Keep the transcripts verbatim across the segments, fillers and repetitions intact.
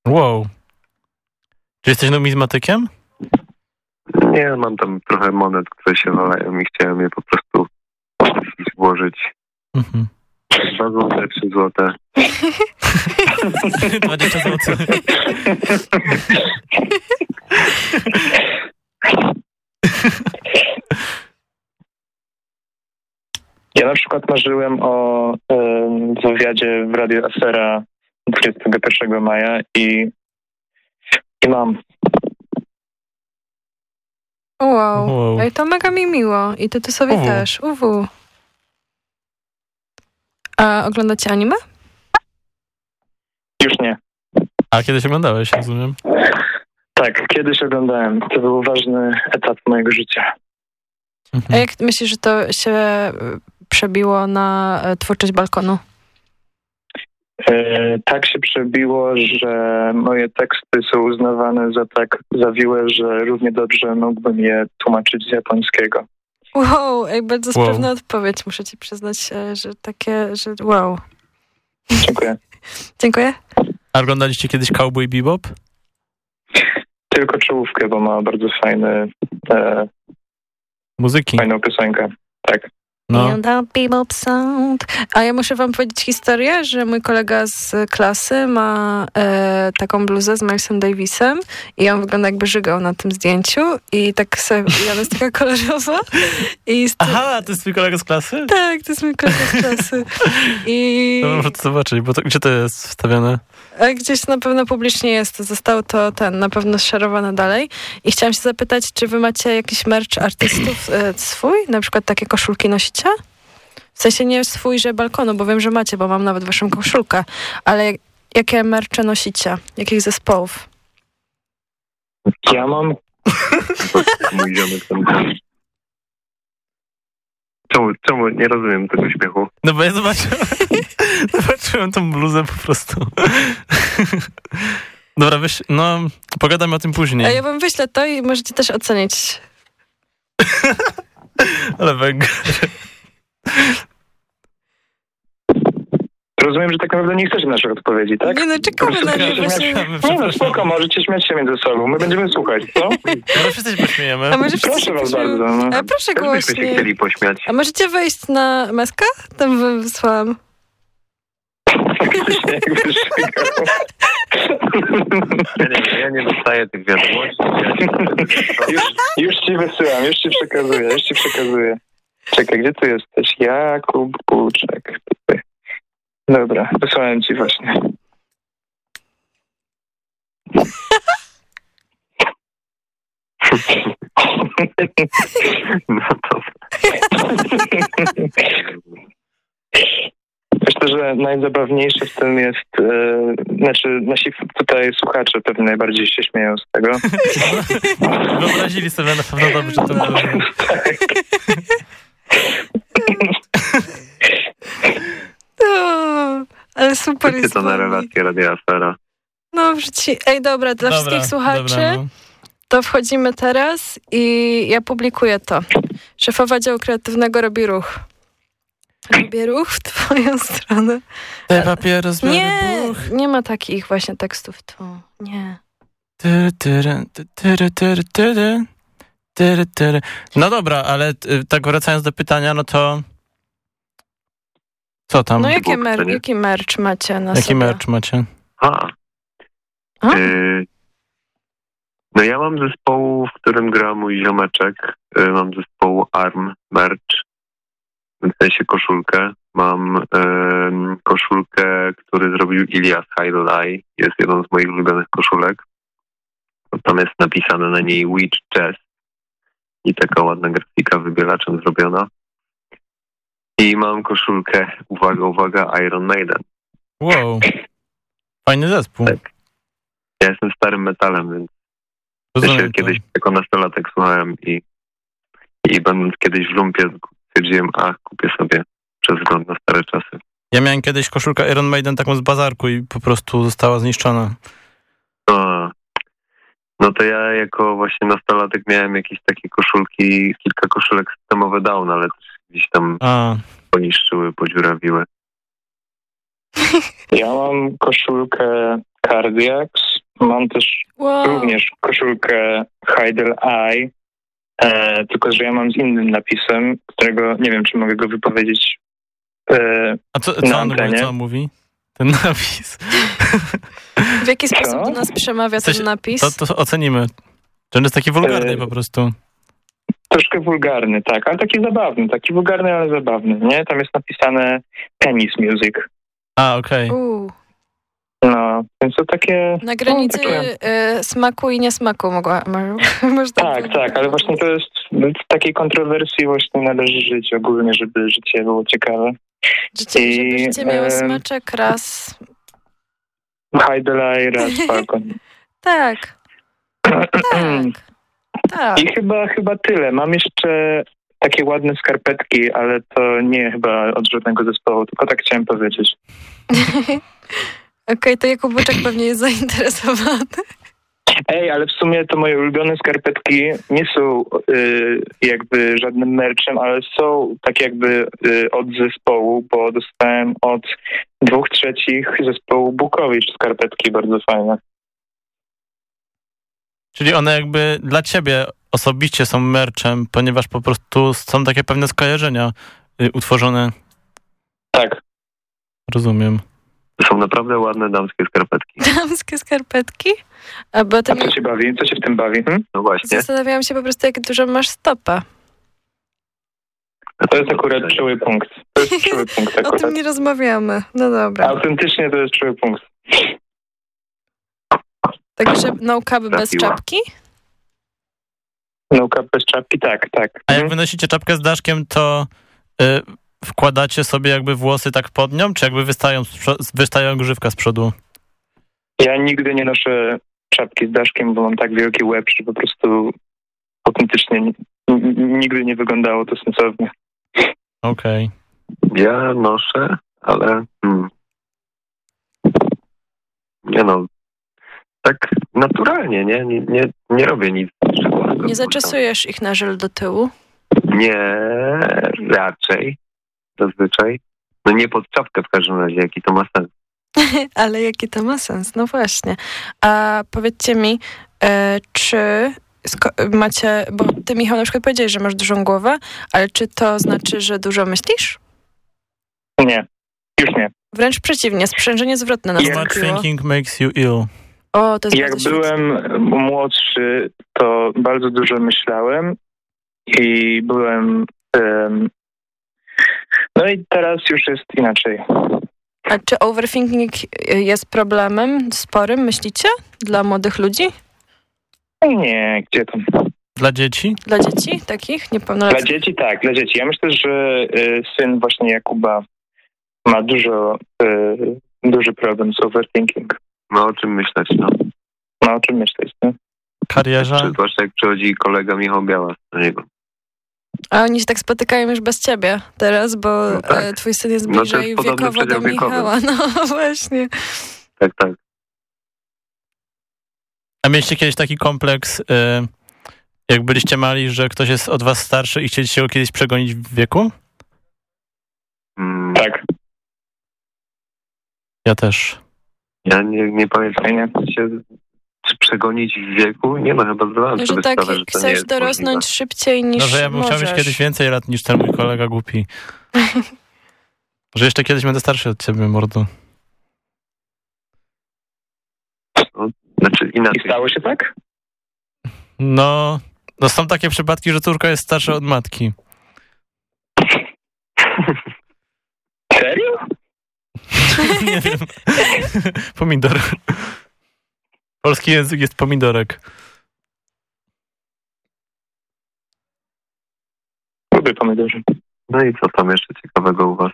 Wow. Czy jesteś numizmatykiem? Nie, mam tam trochę monet, które się walają i chciałem je po prostu włożyć. Mhm. Dwa złote, trzy złote. dwadzieścia złotych. Ja na przykład marzyłem o um, wywiadzie w Radio Afera dwudziestego pierwszego maja i, i mam. Wow. wow. Ej, to mega mi miło. I ty, ty sobie Uwu. też. Uwu. A oglądacie anime? Już nie. A kiedyś oglądałeś, rozumiem? Tak, kiedyś oglądałem. To był ważny etap mojego życia. Mhm. A jak myślisz, że to się przebiło na twórczość Balkonu? E, tak się przebiło, że moje teksty są uznawane za tak zawiłe, że równie dobrze mógłbym je tłumaczyć z japońskiego. Wow, ej, bardzo sprawna wow. odpowiedź, muszę ci przyznać, że takie, że wow. Dziękuję. Dziękuję. A oglądaliście kiedyś Cowboy Bebop? Tylko czołówkę, bo ma bardzo fajny e, muzyki. Fajną piosenkę, tak. No. Sound. A ja muszę wam powiedzieć historię, że mój kolega z klasy ma e, taką bluzę z Milesem Davisem i on wygląda jakby żygał na tym zdjęciu i tak sobie, i ona jest taka kolorowa. I st- Aha, to jest twój kolega z klasy? Tak, to jest mój kolega z klasy. I... No muszę to zobaczyć, bo to, gdzie to jest wstawione? A gdzieś na pewno publicznie jest. Zostało to ten, na pewno szerowane dalej. I chciałam się zapytać, czy wy macie jakiś merch artystów e, swój? Na przykład takie koszulki nosicie? W sensie nie swój, że Balkonu, bo wiem, że macie, bo mam nawet waszą koszulkę. Ale jak, jakie mercze nosicie? Jakich zespołów? Ja mam... Mój ziomek tam... Czemu, czemu? Nie rozumiem tego śmiechu. No bo ja zobaczyłem, zobaczyłem tą bluzę po prostu. Dobra, wyś, no, pogadamy o tym później. A ja wam wyślę to i możecie też ocenić. Ale węgiel. Rozumiem, że tak naprawdę nie chcecie naszych odpowiedzi, tak? Nie, no czekamy na nie. Nie, no spoko, możecie śmiać się między sobą. My będziemy słuchać, co? No wszyscy się pośmiejemy. A może proszę was bardzo. No. A proszę głośniej. Byśmy się chcieli pośmiać. A możecie wejść na Meska? Tam wysłałam. Ja nie, ja nie dostaję tych wiadomości. już, już ci wysyłam, już ci przekazuję, już ci przekazuję. Czekaj, gdzie ty jesteś? Jakub Buczek. Tutaj. Dobra, wysłałem ci właśnie. No to... Myślę, że najzabawniejsze w tym jest, e, znaczy nasi tutaj słuchacze pewnie najbardziej się śmieją z tego. Wyobrazili sobie na pewno dobrze to było. Tak. No, ale super jest to na relację Radio Afera. No wrzuci. Ej, dobra, dla dobra, wszystkich słuchaczy dobra, no. to wchodzimy teraz i ja publikuję to. Szefowa działu kreatywnego robi ruch. Robię ruch w twoją stronę. Te papier rozbiorę Nie, buch. nie ma takich właśnie tekstów tu. Nie. Tyry, tyry, tyry, tyry, tyry, tyry, tyry. No dobra, ale tak wracając do pytania, no to co tam? No jakie mer- jaki merch macie na Jaki sobie? merch macie? A. A? Y- no ja mam zespołu, w którym gra mój ziomeczek. Y- mam zespołu Arm Merch. W sensie koszulkę. Mam y- koszulkę, który zrobił Ilias Hajdolaj. Jest jedną z moich ulubionych koszulek. Tam jest napisane na niej Witch Chest. I taka ładna grafika wybielaczem zrobiona. I mam koszulkę, uwaga, uwaga, Iron Maiden. Wow. Fajny zespół. Tak. Ja jestem starym metalem, więc ja się kiedyś jako nastolatek słuchałem i, i będąc kiedyś w lumpie stwierdziłem, a kupię sobie przez wzgląd na stare czasy. Ja miałem kiedyś koszulkę Iron Maiden taką z bazarku i po prostu została zniszczona. No, no to ja jako właśnie nastolatek miałem jakieś takie koszulki, kilka koszulek systemowe Down, ale też gdzieś tam a. poniszczyły, podziurawiły. Ja mam koszulkę Cardiacs mam też Wow. również koszulkę Heidel Eye, e, tylko że ja mam z innym napisem, którego nie wiem, czy mogę go wypowiedzieć. E, A co, na co, on mówi, antenie. co on mówi? Ten napis. W jaki Co? sposób do nas przemawia W sensie, ten napis? To, to ocenimy. Czy on jest taki wulgarny E, po prostu? Troszkę wulgarny, tak, ale taki zabawny, taki wulgarny, ale zabawny, nie? Tam jest napisane Tennis Music. A, okej. Okay. Uu. No, więc to takie... Na granicy no, takie... y, smaku i niesmaku mogła, mo- można Tak, powiedzieć. tak, ale właśnie to jest w takiej kontrowersji właśnie należy żyć ogólnie, żeby życie było ciekawe. Życie, I, żeby życie miało e, smaczek raz. Heidel Eye, raz Falcon. Tak, tak, tak. I chyba, chyba tyle. Mam jeszcze takie ładne skarpetki, ale to nie chyba od żadnego zespołu, tylko tak chciałem powiedzieć. Okej, okay, to Jakub Byczek pewnie jest zainteresowany. Ej, ale w sumie to moje ulubione skarpetki nie są y, jakby żadnym merchem, ale są tak jakby y, od zespołu, bo dostałem od dwóch trzecich zespołu Bukowicz skarpetki bardzo fajne. Czyli one jakby dla ciebie osobiście są merchem, ponieważ po prostu są takie pewne skojarzenia y, utworzone. Tak. Rozumiem. To są naprawdę ładne damskie skarpetki. Damskie skarpetki? A, bo A tym co cię bawi? Co cię w tym bawi? Hm? No właśnie. zastanawiałam się po prostu, jak dużo masz stopa. To jest akurat czuły punkt. To jest czuły punkt O akurat. tym nie rozmawiamy. No dobra. Autentycznie to jest czuły punkt. Także no cap bez Trafiła. czapki? No cap bez czapki? Tak, tak. A jak Mhm. wynosicie czapkę z daszkiem, to y, wkładacie sobie jakby włosy tak pod nią, czy jakby wystają, z przo- wystają grzywka z przodu? Ja nigdy nie noszę czapki z daszkiem, bo mam tak wielki łeb, że po prostu autentycznie n- n- nigdy nie wyglądało to sensownie. Okej. Ja noszę, ale... Hmm. Nie no, tak naturalnie, nie? Nie, nie, nie robię nic szczególnego. Nie zaczesujesz ich na żel do tyłu? Nie, raczej. Zazwyczaj. No nie pod czapkę w każdym razie, jaki to ma sens. Ale jaki to ma sens? No właśnie. A powiedzcie mi, e, czy sko- macie, bo ty, Michał, na przykład powiedziałeś, że masz dużą głowę, ale czy to znaczy, że dużo myślisz? Nie, już nie. Wręcz przeciwnie, sprzężenie zwrotne Too much nastąpiło. thinking makes you ill. O, to jest Jak bardzo byłem młodszy, to bardzo dużo myślałem i byłem... em, no i teraz już jest inaczej. A czy overthinking jest problemem sporym, myślicie, dla młodych ludzi? Nie, gdzie tam? Dla dzieci? Dla dzieci takich Dla niepełnoletnich? dzieci tak, dla dzieci. Ja myślę, że y, syn właśnie Jakuba ma dużo, y, duży problem z overthinking. Ma o czym myśleć, no. Ma o czym myśleć, nie? Karierze? Zwłaszcza jak przychodzi kolega Michał Białas do niego. A oni się tak spotykają już bez ciebie teraz, bo No tak. e, twój syn jest No to bliżej jest podobny wiekowo do przedział wiekowy. Michała. No właśnie. Tak, tak. A mieliście kiedyś taki kompleks, y, jak byliście mali, że ktoś jest od was starszy i chcieliście go kiedyś przegonić w wieku? Mm, Tak, Ja też. Ja nie, nie pamiętam fajnie. się czy przegonić w wieku. Nie no, chyba zdawałem No, sobie że tak, sprawę, że to nie chcesz jest dorosnąć możliwe. szybciej niż No, że ja bym możesz. chciał mieć kiedyś więcej lat niż ten mój kolega głupi. Że jeszcze kiedyś będę starszy od ciebie, mordo. Znaczy I inaczej. stało się tak? No, no są takie przypadki, że córka jest starsza od matki. Serio? Nie wiem. Pomidor. Polski język jest pomidorek. Lubię pomidorzy. No i co tam jeszcze ciekawego u was?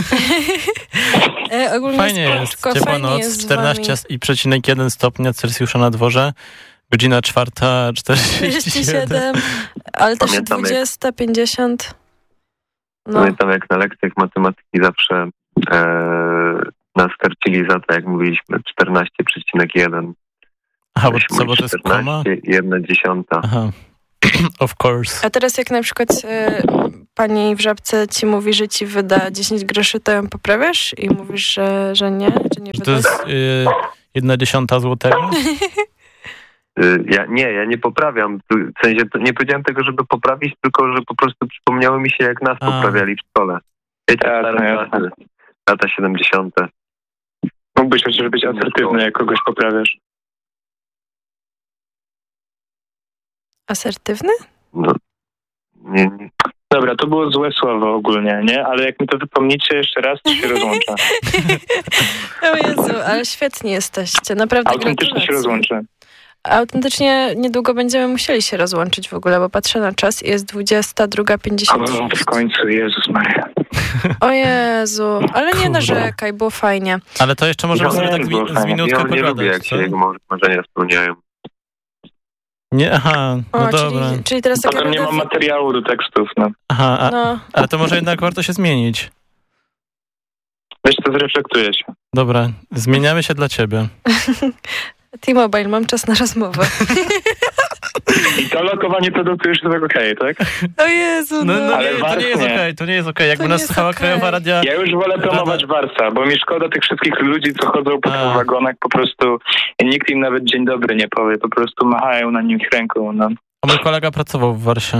e, ogólnie Fajnie jest, spoko, ciepła fajnie noc, jest z czternaście wami. i przecinek jeden stopnia Celsjusza na dworze, godzina czwarta czterdzieści siedem. siedem, ale też Pamiętam, jak- dwadzieścia, pięćdziesiąt. No, Pamiętam jak na lekcjach matematyki zawsze e, nas karcili za to, jak mówiliśmy czternaście przecinek jeden. Aha, bo co, bo to jest koma? czternaście, jedna dziesiąta. Aha, of course. a teraz jak na przykład e, pani w Żabce ci mówi, że ci wyda dziesięć groszy, to ją poprawiasz i mówisz, że, że nie, że nie Że to wyda? jest y, Jedna dziesiąta złotego? Ja, nie, ja nie poprawiam. W sensie to nie powiedziałem tego, żeby poprawić, tylko że po prostu przypomniało mi się, jak nas A. poprawiali w szkole. Wiecie, Tak, stare tak. czasy, lata siedemdziesiąte. Mógłbyś chociaż być asertywny, jak kogoś poprawiasz. Asertywny? No, nie, nie. Dobra, to było złe słowo ogólnie, nie? Ale jak mi to wypomnicie jeszcze raz, to się rozłączę. O Jezu, ale świetni jesteście. Naprawdę Autentycznie się gratulacje. rozłączę. Autentycznie niedługo będziemy musieli się rozłączyć w ogóle, bo patrzę na czas i jest dwudziesta druga pięćdziesiąt O, w końcu, Jezus Maria. O Jezu, ale nie narzekaj, było fajnie. Ale to jeszcze możemy No, sobie nie, tak było mi- z fajnie. minutkę Ja nie lubię, pogadać, jak co? się jego marzenia spełniają. Nie, aha, no O, dobra. czyli, czyli teraz tak Potem nie mam naprawdę... materiału do tekstów, no. Aha, a, No, ale to może jednak warto się zmienić. Wiesz, to zreflektuje się. Dobra, zmieniamy się dla ciebie. T-Mobile, mam czas na rozmowę. I to lokowanie produktu już jest tak okej, tak? O Jezu, No, no. no Ale nie, to nie jest warto nie. okej, to nie jest okej. Jakby To nas nie jest słuchała okej. Krajowa Radia... Ja już wolę promować Warsa, bo mi szkoda tych wszystkich ludzi, co chodzą po A. tych wagonach, po prostu i nikt im nawet dzień dobry nie powie, po prostu machają na nim ręką, no. A mój kolega pracował w Warsie.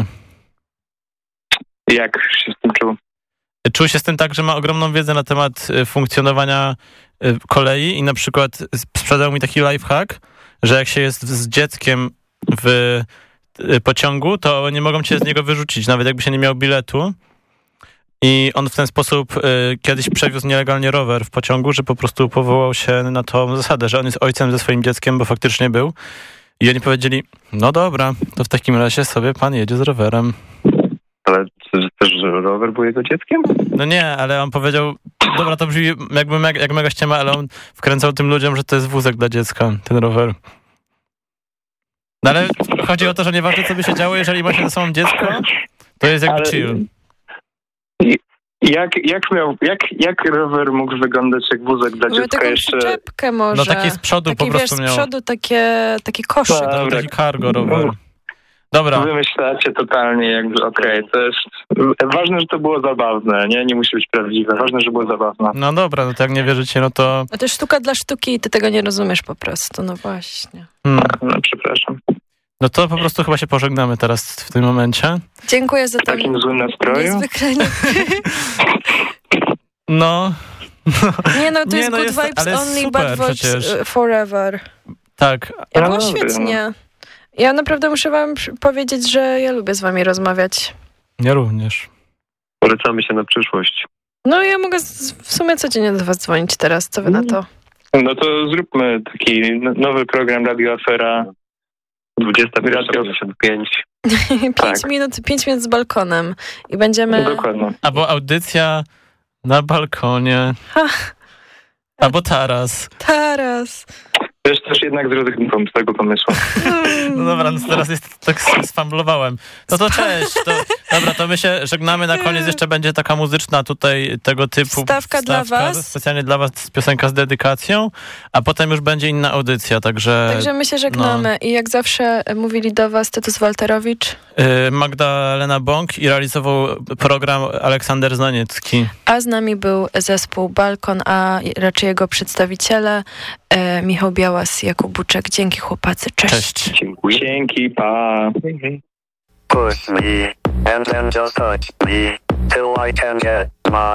Jak się z tym czuł? Czuł się z tym tak, że ma ogromną wiedzę na temat y, funkcjonowania y, kolei i na przykład sprzedał mi taki lifehack, że jak się jest z dzieckiem w y, pociągu, to nie mogą cię z niego wyrzucić, nawet jakby się nie miał biletu. I on w ten sposób y, kiedyś przewiózł nielegalnie rower w pociągu, że po prostu powołał się na tą zasadę, że on jest ojcem ze swoim dzieckiem, bo faktycznie był. I oni powiedzieli, no dobra, to w takim razie sobie pan jedzie z rowerem. Ale czy też że rower był jego dzieckiem? No nie, ale on powiedział, dobra, to brzmi jakby me, jak mega ściema, ale on wkręcał tym ludziom, że to jest wózek dla dziecka, ten rower. No ale chodzi o to, że nieważne co by się działo, jeżeli ma się ze sobą dziecko, to jest jakby Ale- chill. Jak, jak, miał, jak, jak rower mógł wyglądać jak wózek dla Mamy dziecka taką jeszcze? przyczepkę może. No taki z przodu taki, po prostu wiesz, miał. z przodu takie, takie koszyk. Tak. To był Dobra. taki cargo rower. Dobra, Wymyślacie totalnie jakby, okej, to jest... Ważne, że to było zabawne, nie? Nie musi być prawdziwe. Ważne, że było zabawne. no dobra, no to jak nie wierzycie, no to... No to jest sztuka dla sztuki i ty tego nie rozumiesz po prostu, no właśnie. Hmm, No, przepraszam. no to po prostu chyba się pożegnamy teraz w tym momencie. Dziękuję za W ten takim złym nastroju? niezwykle... Nie, No, nie no, to Nie, jest no good jest- vibes ale jest only, super bad vibes przecież. uh, forever. tak. Ja No było dobra, świetnie. Ja naprawdę muszę wam przy- powiedzieć, że ja lubię z wami rozmawiać. Ja również. Polecamy się na przyszłość. No ja mogę z, w sumie codziennie do was dzwonić teraz, co wy na to? No to zróbmy taki n- nowy program Radio Afera. dwudziesta pierwsza pięćdziesiąt pięć. pięć Tak. minut, pięć minut z balkonem i będziemy... Dokładnie. Albo audycja na balkonie. Ha. Albo taras. Teraz. Wiesz, też jednak zrezygnowałem z tego pomysłu. No dobra, no teraz jest, tak sfamblowałem. No to cześć. To, dobra, to my się żegnamy. Na koniec jeszcze będzie taka muzyczna tutaj tego typu Wstawka dla was. Specjalnie dla was piosenka z dedykacją, a potem już będzie inna audycja, także... Także my się żegnamy no. i jak zawsze mówili do was Tytus Walterowicz, y, Magdalena Bąk i realizował program Aleksander Znaniecki. a z nami był zespół Balkon, a raczej jego przedstawiciele e, Michał Białas, Jakub Buczek. Dzięki chłopacy, cześć. Cześć. Dziękuję. Dzięki, pa. Push me, and then just touch me, till I can get my